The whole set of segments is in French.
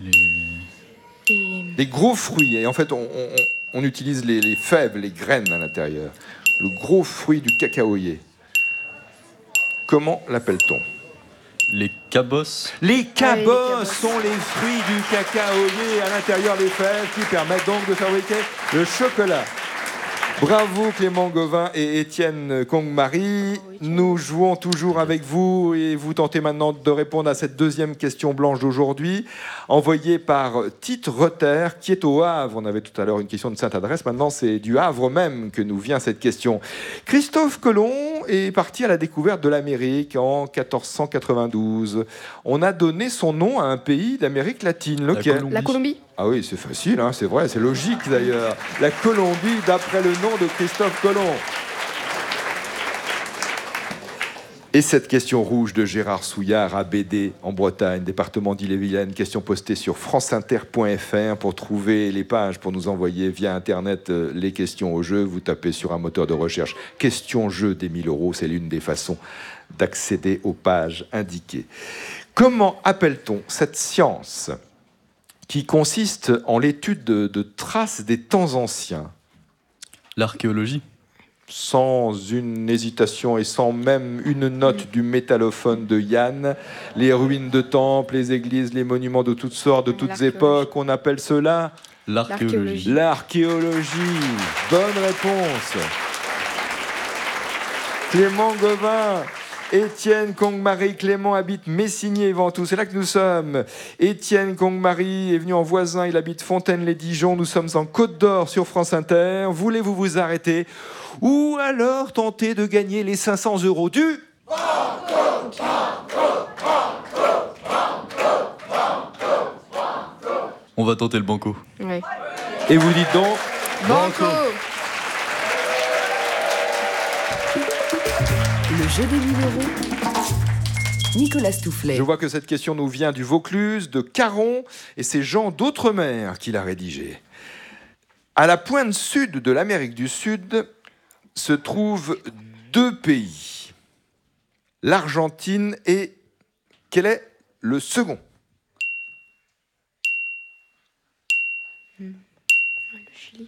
Des gros fruits. Et en fait, on utilise les fèves, les graines à l'intérieur. Le gros fruit du cacaoyer. Comment l'appelle-t-on? Les cabosses. Les cabosses sont les fruits du cacaoyer, à l'intérieur les fèves qui permettent donc de fabriquer le chocolat. Bravo Clément Gauvin et Étienne Kong-Marie. Nous jouons toujours avec vous et vous tentez maintenant de répondre à cette deuxième question blanche d'aujourd'hui, envoyée par Tite Reter, qui est au Havre. On avait tout à l'heure une question de Sainte-Adresse, maintenant c'est du Havre même que nous vient cette question. Christophe Colomb est parti à la découverte de l'Amérique en 1492. On a donné son nom à un pays d'Amérique latine, lequel? La Colombie. Ah oui, c'est facile, hein, c'est vrai, c'est logique d'ailleurs. La Colombie, d'après le nom de Christophe Colomb. Et cette question rouge de Gérard Souillard à Bédé, en Bretagne, département d'Ille-et-Vilaine, question postée sur franceinter.fr pour trouver les pages, pour nous envoyer via Internet les questions au jeu. Vous tapez sur un moteur de recherche « Question jeu des 1000 €», c'est l'une des façons d'accéder aux pages indiquées. Comment appelle-t-on cette science qui consiste en l'étude de traces des temps anciens? L'archéologie. Sans une hésitation et sans même une note du métallophone de Yann, les ruines de temples, les églises, les monuments de toutes sortes, de toutes époques, on appelle cela l'archéologie. L'archéologie. Bonne réponse. Clément Gauvin. Étienne Kong-Marie, Clément habite Messigny et Ventoux, c'est là que nous sommes. Étienne Kong-Marie est venu en voisin, il habite Fontaine-les-Dijon, nous sommes en Côte d'Or sur France Inter. Voulez-vous vous arrêter ou alors tenter de gagner les 500 € du... On va tenter le banco. Ouais. Et vous dites donc... Banco. Le jeu des 1000 €. Nicolas Stoufflet. Je vois que cette question nous vient du Vaucluse, de Caron, et c'est Jean d'Outremer qui l'a rédigée. À la pointe sud de l'Amérique du Sud se trouvent deux pays, l'Argentine et... Quel est le second? Le Chili.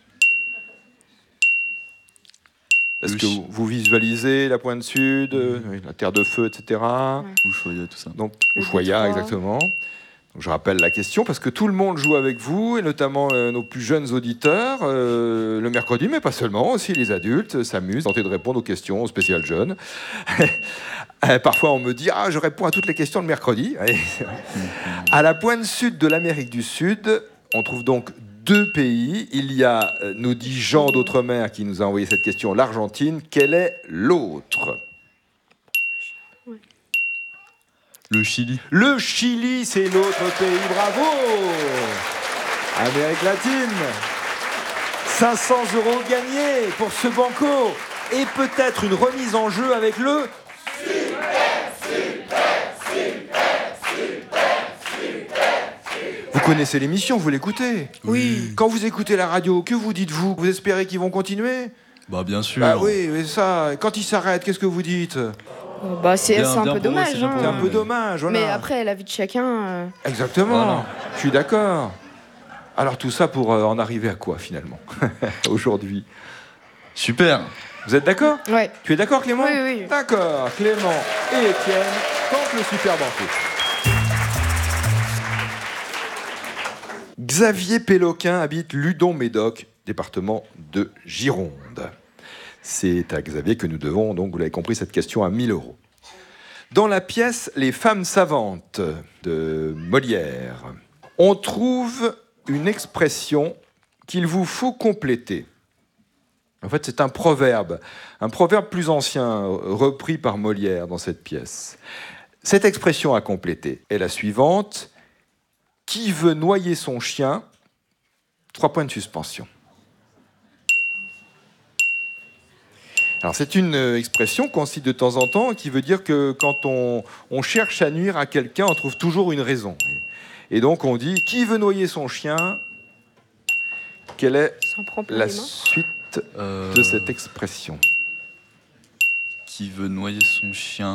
Est-ce que vous visualisez la pointe sud, la terre de feu, etc. Ushuaia, tout ça. Donc, Ushuaia, exactement. Donc, je rappelle la question parce que tout le monde joue avec vous, et notamment nos plus jeunes auditeurs, le mercredi, mais pas seulement, aussi les adultes s'amusent, tenter de répondre aux questions spéciales jeunes. Parfois, on me dit « Ah, je réponds à toutes les questions le mercredi. » À la pointe sud de l'Amérique du Sud, on trouve donc deux pays. Il y a, nous dit Jean d'Outremer qui nous a envoyé cette question, l'Argentine. Quel est l'autre? Le Chili. Le Chili, c'est l'autre pays. Bravo! Amérique latine. 500 € gagnés pour ce banco. Et peut-être une remise en jeu avec le... Vous connaissez l'émission, vous l'écoutez? Oui. Quand vous écoutez la radio, que vous dites-vous? Vous espérez qu'ils vont continuer? Bah bien sûr. Bah oui, mais ça, quand ils s'arrêtent, qu'est-ce que vous dites? Bah, c'est Bien, un bien peu pour eux, dommage. c'est bien pour C'est eux. un peu dommage, voilà. Mais après, la vie de chacun. Exactement, Voilà. je suis d'accord. Alors tout ça pour en arriver à quoi finalement aujourd'hui? Super. Vous êtes d'accord? Ouais. Tu es d'accord Clément? Oui, oui. D'accord, Clément et Étienne tentent le super banco. Xavier Péloquin habite Ludon-Médoc, département de Gironde. C'est à Xavier que nous devons, donc vous l'avez compris, cette question à 1000 €. Dans la pièce Les femmes savantes de Molière, on trouve une expression qu'il vous faut compléter. En fait, c'est un proverbe plus ancien, repris par Molière dans cette pièce. Cette expression à compléter est la suivante. Qui veut noyer son chien? 3 points de suspension. Alors, c'est une expression qu'on cite de temps en temps qui veut dire que quand on cherche à nuire à quelqu'un, on trouve toujours une raison. Et donc, on dit « Qui veut noyer son chien ?» Quelle est la suite de cette expression? Qui veut noyer son chien?